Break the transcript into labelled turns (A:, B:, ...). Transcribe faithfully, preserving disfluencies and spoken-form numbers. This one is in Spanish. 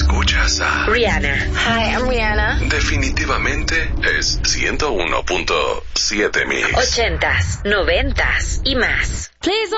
A: Escuchas a
B: Rihanna.
C: Hi, I'm Rihanna.
A: Definitivamente es ciento uno punto siete Mix.
B: Ochentas, noventas y más.
C: Please